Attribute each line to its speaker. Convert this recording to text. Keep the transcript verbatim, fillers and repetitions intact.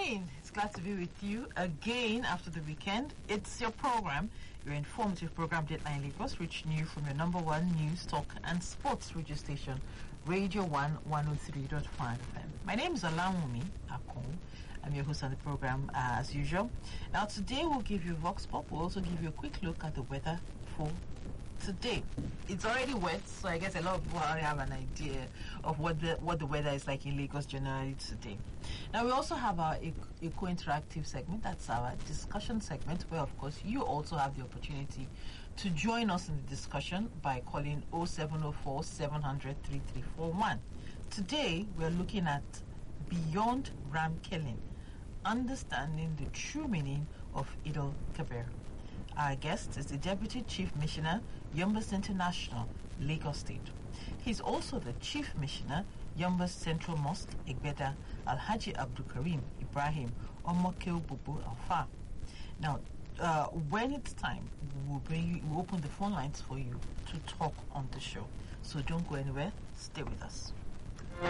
Speaker 1: morning. It's glad to be with you again after the weekend. It's your program, your informative program, Deadline Lagos, reaching you from your number one news, talk, and sports radio station, Radio one one oh three point five F M. My name is Alamumi Akon. I'm your host on the program uh, as usual. Now, today we'll give you Vox Pop. We'll also give you a quick look at the weather for today. It's already wet, so I guess a lot of people already have an idea of what the what the weather is like in Lagos generally today. Now, we also have our Eco Interactive segment. That's our discussion segment, where, of course, you also have the opportunity to join us in the discussion by calling oh seven oh four, seven hundred, thirty-three forty-one. Today, we're looking at Beyond Ram Killing, understanding the true meaning of Eid al-Kabir. Our guest is the Deputy Chief Missioner, Yombas International, Lagos State. He's also the Chief Missioner, Yombas Central Mosque, Igbeda, Alhaji Abdul Karim Ibrahim, Omokeo Bubu Alfa. Now, uh, when it's time, we'll, bring you, we'll open the phone lines for you to talk on the show. So don't go anywhere. Stay with us.